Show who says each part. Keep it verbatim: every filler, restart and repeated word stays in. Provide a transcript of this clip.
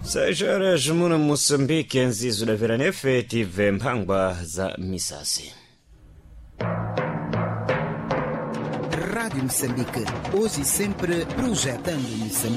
Speaker 1: Saishara jimuna Moçambique nzizo da viranefe tive mphangwa za misasi.
Speaker 2: Rádio Moçambique, hoje e sempre projetando Moçambique.